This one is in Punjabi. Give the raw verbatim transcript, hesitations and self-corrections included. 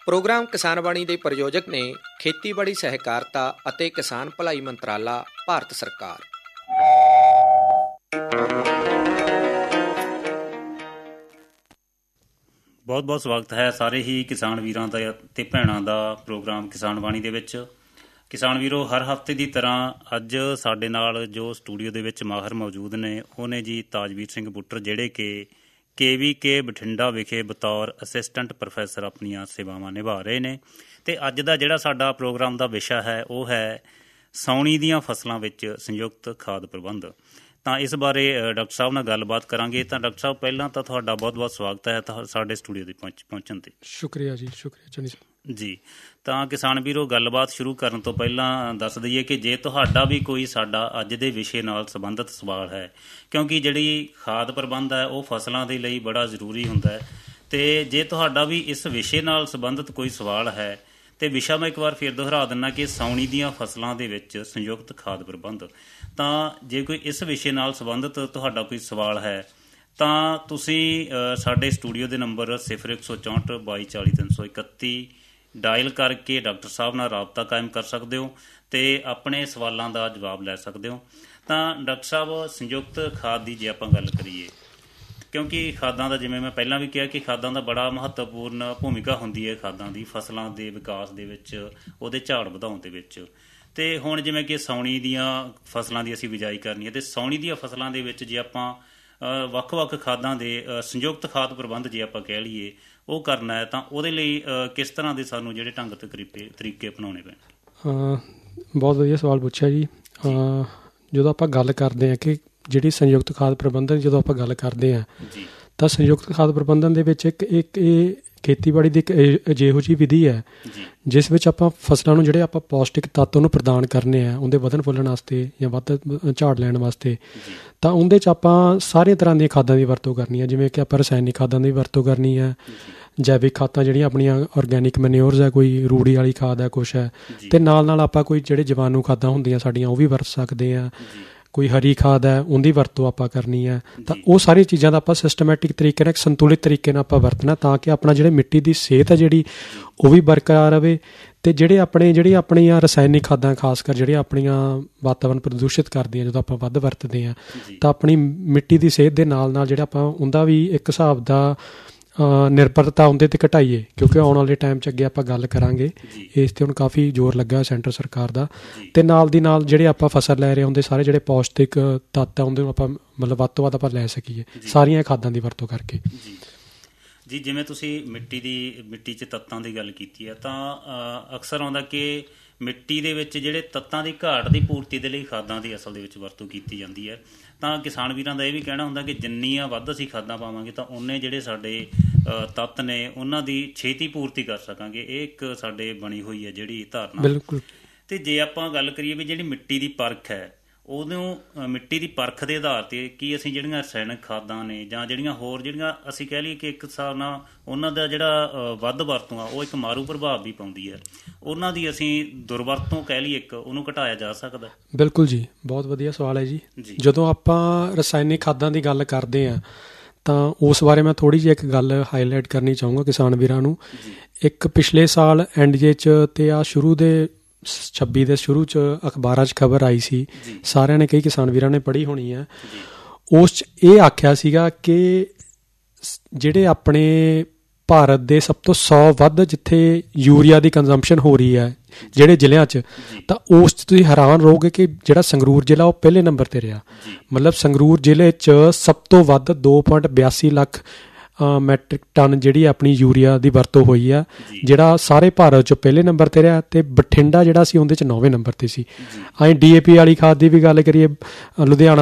ਪ੍ਰੋਗਰਾਮ ਕਿਸਾਨ ਬਾਣੀ ਦੇ ਪ੍ਰਯੋਜਕ ਨੇ ਖੇਤੀਬਾੜੀ ਸਹਿਕਾਰਤਾ ਅਤੇ ਕਿਸਾਨ ਭਲਾਈ ਮੰਤਰਾਲਾ, ਭਾਰਤ ਸਰਕਾਰ। ਬਹੁਤ ਬਹੁਤ ਸਵਾਗਤ ਹੈ ਸਾਰੇ ਹੀ ਕਿਸਾਨ ਵੀਰਾਂ ਦਾ ਅਤੇ ਭੈਣਾਂ ਦਾ ਪ੍ਰੋਗਰਾਮ ਕਿਸਾਨ ਬਾਣੀ ਦੇ ਵਿੱਚ। ਕਿਸਾਨ ਵੀਰੋ, ਹਰ ਹਫ਼ਤੇ ਦੀ ਤਰ੍ਹਾਂ ਅੱਜ ਸਾਡੇ ਨਾਲ ਜੋ ਸਟੂਡੀਓ ਦੇ ਵਿੱਚ ਮਾਹਰ ਮੌਜੂਦ ਨੇ ਉਹ ਨੇ ਜੀ ਤਾਜਵੀਰ ਸਿੰਘ ਬੁੱਟਰ, ਜਿਹੜੇ ਕਿ ਕੇ ਵੀ ਕੇ ਬਠਿੰਡਾ ਵਿਖੇ ਬਤੌਰ ਅਸਿਸਟੈਂਟ ਪ੍ਰੋਫੈਸਰ ਆਪਣੀਆਂ ਸੇਵਾਵਾਂ ਨਿਭਾ ਰਹੇ ਨੇ। ਅਤੇ ਅੱਜ ਦਾ ਜਿਹੜਾ ਸਾਡਾ ਪ੍ਰੋਗਰਾਮ ਦਾ ਵਿਸ਼ਾ ਹੈ ਉਹ ਹੈ ਸਾਉਣੀ ਦੀਆਂ ਫਸਲਾਂ ਵਿੱਚ ਸੰਯੁਕਤ ਖਾਦ ਪ੍ਰਬੰਧ। ਤਾਂ ਇਸ ਬਾਰੇ ਡਾਕਟਰ ਸਾਹਿਬ ਨਾਲ ਗੱਲਬਾਤ ਕਰਾਂਗੇ। ਤਾਂ ਡਾਕਟਰ ਸਾਹਿਬ, ਪਹਿਲਾਂ ਤਾਂ ਤੁਹਾਡਾ ਬਹੁਤ ਬਹੁਤ ਸਵਾਗਤ ਹੈ ਤਾਂ ਸਾਡੇ ਸਟੂਡੀਓ ਦੇ ਪਹੁੰਚ ਪਹੁੰਚਣ 'ਤੇ। ਸ਼ੁਕਰੀਆ ਜੀ, ਸ਼ੁਕਰੀਆ ਚੰਨੀ ਸਾਹਿਬ ਜੀ। ਤਾਂ ਕਿਸਾਨ ਵੀਰੋ, ਗੱਲਬਾਤ ਸ਼ੁਰੂ ਕਰਨ ਤੋਂ ਪਹਿਲਾਂ ਦੱਸ ਦਈਏ ਕਿ ਜੇ ਤੁਹਾਡਾ ਵੀ ਕੋਈ ਸਾਡਾ ਅੱਜ ਦੇ ਵਿਸ਼ੇ ਨਾਲ ਸੰਬੰਧਿਤ ਸਵਾਲ ਹੈ, ਕਿਉਂਕਿ ਜਿਹੜੀ ਖਾਦ ਪ੍ਰਬੰਧ ਹੈ ਉਹ ਫਸਲਾਂ ਦੇ ਲਈ ਬੜਾ ਜ਼ਰੂਰੀ ਹੁੰਦਾ ਹੈ, ਅਤੇ ਜੇ ਤੁਹਾਡਾ ਵੀ ਇਸ ਵਿਸ਼ੇ ਨਾਲ ਸੰਬੰਧਿਤ ਕੋਈ ਸਵਾਲ ਹੈ ਅਤੇ ਵਿਸ਼ਾ ਮੈਂ ਇੱਕ ਵਾਰ ਫਿਰ ਦੁਹਰਾ ਦਿੰਦਾ ਕਿ ਸਾਉਣੀ ਦੀਆਂ ਫਸਲਾਂ ਦੇ ਵਿੱਚ ਸੰਯੁਕਤ ਖਾਦ ਪ੍ਰਬੰਧ। ਤਾਂ ਜੇ ਕੋਈ ਇਸ ਵਿਸ਼ੇ ਨਾਲ ਸੰਬੰਧਿਤ ਤੁਹਾਡਾ ਕੋਈ ਸਵਾਲ ਹੈ ਤਾਂ ਤੁਸੀਂ ਸਾਡੇ ਸਟੂਡੀਓ ਦੇ ਨੰਬਰ ਸਿਫਰ ਇੱਕ ਸੌ ਚੌਂਹਠ ਬਾਈ ਚਾਲੀ ਤਿੰਨ ਸੌ ਇਕੱਤੀ ਡਾਇਲ ਕਰਕੇ ਡਾਕਟਰ ਸਾਹਿਬ ਨਾਲ ਰਾਬਤਾ ਕਾਇਮ ਕਰ ਸਕਦੇ ਹੋ ਅਤੇ ਆਪਣੇ ਸਵਾਲਾਂ ਦਾ ਜਵਾਬ ਲੈ ਸਕਦੇ ਹੋ। ਤਾਂ ਡਾਕਟਰ ਸਾਹਿਬ, ਸੰਯੁਕਤ ਖਾਦ ਦੀ ਜੇ ਆਪਾਂ ਗੱਲ ਕਰੀਏ, ਕਿਉਂਕਿ ਖਾਦਾਂ ਦਾ, ਜਿਵੇਂ ਮੈਂ ਪਹਿਲਾਂ ਵੀ ਕਿਹਾ ਕਿ ਖਾਦਾਂ ਦਾ ਬੜਾ ਮਹੱਤਵਪੂਰਨ ਭੂਮਿਕਾ ਹੁੰਦੀ ਹੈ ਖਾਦਾਂ ਦੀ ਫਸਲਾਂ ਦੇ ਵਿਕਾਸ ਦੇ ਵਿੱਚ, ਉਹਦੇ ਝਾੜ ਵਧਾਉਣ ਦੇ ਵਿੱਚ। ਅਤੇ ਹੁਣ ਜਿਵੇਂ ਕਿ ਸਾਉਣੀ ਦੀਆਂ ਫਸਲਾਂ ਦੀ ਅਸੀਂ ਬਿਜਾਈ ਕਰਨੀ ਹੈ, ਅਤੇ ਸਾਉਣੀ ਦੀਆਂ ਫਸਲਾਂ ਦੇ ਵਿੱਚ ਜੇ ਆਪਾਂ ਵੱਖ-ਵੱਖ ਖਾਦਾਂ ਦੇ ਸੰਯੁਕਤ ਖਾਦ ਪ੍ਰਬੰਧ ਜੇ ਆਪਾਂ ਕਹਿ ਲਈਏ ਉਹ ਕਰਨਾ ਹੈ, ਤਾਂ ਉਹਦੇ ਲਈ ਕਿਸ ਤਰ੍ਹਾਂ ਦੇ ਸਾਨੂੰ ਜਿਹੜੇ ਢੰਗ ਤਰੀਕੇ ਤਰੀਕੇ ਅਪਣਾਉਣੇ ਪੈਣ? ਬਹੁਤ ਵਧੀਆ ਸਵਾਲ ਪੁੱਛਿਆ ਜੀ। ਜਦੋਂ ਆਪਾਂ ਗੱਲ ਕਰਦੇ ਹਾਂ ਕਿ ਜਿਹੜੀ ਸੰਯੁਕਤ ਖਾਦ ਪ੍ਰਬੰਧਨ, ਜਦੋਂ ਆਪਾਂ ਗੱਲ ਕਰਦੇ ਹਾਂ ਤਾਂ ਸੰਯੁਕਤ ਖਾਦ ਪ੍ਰਬੰਧਨ ਦੇ ਵਿੱਚ ਇੱਕ ਇੱਕ ਇਹ ਖੇਤੀਬਾੜੀ ਦੀ ਇੱਕ ਅਜਿਹੋ ਜਿਹੀ ਵਿਧੀ ਹੈ ਜਿਸ ਵਿੱਚ ਆਪਾਂ ਫਸਲਾਂ ਨੂੰ ਜਿਹੜੇ ਆਪਾਂ ਪੌਸ਼ਟਿਕ ਤੱਤ ਉਹਨੂੰ ਪ੍ਰਦਾਨ ਕਰਨੇ ਆ ਉਹਦੇ ਵਧਣ ਫੁੱਲਣ ਵਾਸਤੇ ਜਾਂ ਵੱਧ ਝਾੜ ਲੈਣ ਵਾਸਤੇ, ਤਾਂ ਉਹਦੇ 'ਚ ਆਪਾਂ ਸਾਰੀਆਂ ਤਰ੍ਹਾਂ ਦੀਆਂ ਖਾਦਾਂ ਦੀ ਵਰਤੋਂ ਕਰਨੀ ਹੈ। ਜਿਵੇਂ ਕਿ ਆਪਾਂ ਰਸਾਇਣਿਕ ਖਾਦਾਂ ਦੀ ਵਰਤੋਂ ਕਰਨੀ ਹੈ, ਜੈਵਿਕ ਖਾਦਾਂ ਜਿਹੜੀਆਂ ਆਪਣੀਆਂ ਔਰਗੈਨਿਕ ਮੈਨਿਓਰਸ ਹੈ, ਕੋਈ ਰੂੜੀ ਵਾਲੀ ਖਾਦ ਹੈ ਕੁਛ ਹੈ, ਅਤੇ ਨਾਲ ਨਾਲ ਆਪਾਂ ਕੋਈ ਜਿਹੜੇ ਜੀਵਾਣੂ ਖਾਦਾਂ ਹੁੰਦੀਆਂ ਸਾਡੀਆਂ ਉਹ ਵੀ ਵਰਤ ਸਕਦੇ ਹਾਂ, ਕੋਈ ਹਰੀ ਖਾਦ ਹੈ ਉਹਦੀ ਵਰਤੋਂ ਆਪਾਂ ਕਰਨੀ ਹੈ। ਤਾਂ ਉਹ ਸਾਰੀਆਂ ਚੀਜ਼ਾਂ ਦਾ ਆਪਾਂ ਸਿਸਟਮੈਟਿਕ ਤਰੀਕੇ ਨਾਲ, ਇੱਕ ਸੰਤੁਲਿਤ ਤਰੀਕੇ ਨਾਲ ਆਪਾਂ ਵਰਤਣਾ, ਤਾਂ ਕਿ ਆਪਣਾ ਜਿਹੜੇ ਮਿੱਟੀ ਦੀ ਸਿਹਤ ਹੈ ਜਿਹੜੀ ਉਹ ਵੀ ਬਰਕਰਾਰ ਰਹੇ, ਅਤੇ ਜਿਹੜੇ ਆਪਣੇ ਜਿਹੜੀ ਆਪਣੀਆਂ ਰਸਾਇਣਿਕ ਖਾਦਾਂ ਖਾਸ ਕਰ ਜਿਹੜੀਆਂ ਆਪਣੀਆਂ ਵਾਤਾਵਰਨ ਪ੍ਰਦੂਸ਼ਿਤ ਕਰਦੀਆਂ ਜਦੋਂ ਆਪਾਂ ਵੱਧ ਵਰਤਦੇ ਹਾਂ, ਤਾਂ ਆਪਣੀ ਮਿੱਟੀ ਦੀ ਸਿਹਤ ਦੇ ਨਾਲ ਨਾਲ ਜਿਹੜਾ ਆਪਾਂ ਉਹਦਾ ਵੀ ਇੱਕ ਹਿਸਾਬ ਦਾ ਨਿਰਭਰਤਾ ਉਹਦੇ 'ਤੇ ਘਟਾਈਏ, ਕਿਉਂਕਿ ਆਉਣ ਵਾਲੇ ਟਾਈਮ 'ਚ ਅੱਗੇ ਆਪਾਂ ਗੱਲ ਕਰਾਂਗੇ ਇਸ 'ਤੇ ਹੁਣ ਕਾਫੀ ਜ਼ੋਰ ਲੱਗਾ ਸੈਂਟਰ ਸਰਕਾਰ ਦਾ। ਅਤੇ ਨਾਲ ਦੀ ਨਾਲ ਜਿਹੜੇ ਆਪਾਂ ਫਸਲ ਲੈ ਰਹੇ ਹੁੰਦੇ ਸਾਰੇ ਜਿਹੜੇ ਪੌਸ਼ਟਿਕ ਤੱਤ ਆ ਉਹਦੇ ਨੂੰ ਆਪਾਂ ਮਤਲਬ ਵੱਧ ਤੋਂ ਵੱਧ ਆਪਾਂ ਲੈ ਸਕੀਏ ਸਾਰੀਆਂ ਖਾਦਾਂ ਦੀ ਵਰਤੋਂ ਕਰਕੇ। ਜੀ, ਜਿਵੇਂ ਤੁਸੀਂ ਮਿੱਟੀ ਦੀ ਮਿੱਟੀ 'ਚ ਤੱਤਾਂ ਦੀ ਗੱਲ ਕੀਤੀ ਹੈ, ਤਾਂ ਅਕਸਰ ਆਉਂਦਾ ਕਿ ਮਿੱਟੀ ਦੇ ਵਿੱਚ ਜਿਹੜੇ ਤੱਤਾਂ ਦੀ ਘਾਟ ਦੀ ਪੂਰਤੀ ਦੇ ਲਈ ਖਾਦਾਂ ਦੀ ਅਸਲ ਦੇ ਵਿੱਚ ਵਰਤੋਂ ਕੀਤੀ ਜਾਂਦੀ ਹੈ। ਤਾਂ ਕਿਸਾਨ ਵੀਰਾਂ ਦਾ ਇਹ ਵੀ ਕਹਿਣਾ ਹੁੰਦਾ ਕਿ ਜਿੰਨੀਆਂ ਵੱਧ ਅਸੀਂ ਖਾਦਾਂ ਪਾਵਾਂਗੇ ਤਾਂ ਉਨੇ ਜਿਹੜੇ ਸਾਡੇ ਤੱਤ ਨੇ ਉਹਨਾਂ ਦੀ ਛੇਤੀ ਪੂਰਤੀ ਕਰ ਸਕਾਂਗੇ। ਇਹ ਇੱਕ ਸਾਡੇ ਬਣੀ ਹੋਈ ਹੈ ਜਿਹੜੀ ਧਾਰਨਾ। ਬਿਲਕੁਲ। ਅਤੇ ਜੇ ਆਪਾਂ ਗੱਲ ਕਰੀਏ ਵੀ ਜਿਹੜੀ ਮਿੱਟੀ ਦੀ ਪਰਖ ਹੈ, ਉਹਨੂੰ ਮਿੱਟੀ ਦੀ ਪਰਖ ਦੇ ਆਧਾਰ 'ਤੇ ਕੀ ਅਸੀਂ ਜਿਹੜੀਆਂ ਰਸਾਇਣਿਕ ਖਾਦਾਂ ਨੇ ਜਾਂ ਜਿਹੜੀਆਂ ਹੋਰ ਜਿਹੜੀਆਂ ਅਸੀਂ ਕਹਿ ਲਈਏ ਕਿ ਇੱਕ ਹਿਸਾਬ ਨਾਲ ਉਹਨਾਂ ਦਾ ਜਿਹੜਾ ਵੱਧ ਵਰਤੋਂ ਆ ਉਹ ਇੱਕ ਮਾਰੂ ਪ੍ਰਭਾਵ ਵੀ ਪਾਉਂਦੀ ਹੈ, ਉਹਨਾਂ ਦੀ ਅਸੀਂ ਦੁਰਵਰਤੋਂ ਕਹਿ ਲਈਏ ਇੱਕ, ਉਹਨੂੰ ਘਟਾਇਆ ਜਾ ਸਕਦਾ? ਬਿਲਕੁਲ ਜੀ, ਬਹੁਤ ਵਧੀਆ ਸਵਾਲ ਹੈ ਜੀ। ਜਦੋਂ ਆਪਾਂ ਰਸਾਇਣਿਕ ਖਾਦਾਂ ਦੀ ਗੱਲ ਕਰਦੇ ਹਾਂ ਤਾਂ ਉਸ ਬਾਰੇ ਮੈਂ ਥੋੜ੍ਹੀ ਜਿਹੀ ਇੱਕ ਗੱਲ ਹਾਈਲਾਈਟ ਕਰਨੀ ਚਾਹੂੰਗਾ ਕਿਸਾਨ ਵੀਰਾਂ ਨੂੰ। ਇੱਕ ਪਿਛਲੇ ਸਾਲ ਐਂਡ ਜੇ 'ਚ ਅਤੇ ਆ ਸ਼ੁਰੂ ਦੇ ਛੱਬੀ ਦੇ ਸ਼ੁਰੂ 'ਚ ਅਖਬਾਰਾਂ 'ਚ ਖਬਰ ਆਈ ਸੀ, ਸਾਰਿਆਂ ਨੇ, ਕਈ ਕਿਸਾਨ ਵੀਰਾਂ ਨੇ ਪੜ੍ਹੀ ਹੋਣੀ ਹੈ। ਉਸ 'ਚ ਇਹ ਆਖਿਆ ਸੀਗਾ ਕਿ ਜਿਹੜੇ ਆਪਣੇ ਭਾਰਤ ਦੇ ਸਭ ਤੋਂ ਸੌ ਵੱਧ ਜਿੱਥੇ ਯੂਰੀਆ ਦੀ ਕੰਜ਼ੰਪਸ਼ਨ ਹੋ ਰਹੀ ਹੈ ਜਿਹੜੇ ਜ਼ਿਲ੍ਹਿਆਂ 'ਚ, ਤਾਂ ਉਸ 'ਚ ਤੁਸੀਂ ਹੈਰਾਨ ਰਹੋਗੇ ਕਿ ਜਿਹੜਾ ਸੰਗਰੂਰ ਜ਼ਿਲ੍ਹਾ ਉਹ ਪਹਿਲੇ ਨੰਬਰ 'ਤੇ ਰਿਹਾ। ਮਤਲਬ ਸੰਗਰੂਰ ਜ਼ਿਲ੍ਹੇ 'ਚ ਸਭ ਤੋਂ ਵੱਧ ਦੋ ਪੁਆਇੰਟ ਬਿਆਸੀ ਲੱਖ ਮੈਟ੍ਰਿਕ ਟਨ ਜਿਹੜੀ ਆਪਣੀ ਯੂਰੀਆ ਦੀ ਵਰਤੋਂ ਹੋਈ ਆ, ਜਿਹੜਾ ਸਾਰੇ ਭਾਰਤ 'ਚ ਪਹਿਲੇ ਨੰਬਰ 'ਤੇ ਰਿਹਾ, ਅਤੇ ਬਠਿੰਡਾ ਜਿਹੜਾ ਸੀ ਉਹਦੇ 'ਚ ਨੌਵੇਂ ਨੰਬਰ 'ਤੇ ਸੀ। ਅਸੀਂ ਡੀ ਏ ਪੀ ਵਾਲੀ ਖਾਦ ਦੀ ਵੀ ਗੱਲ ਕਰੀਏ, ਲੁਧਿਆਣਾ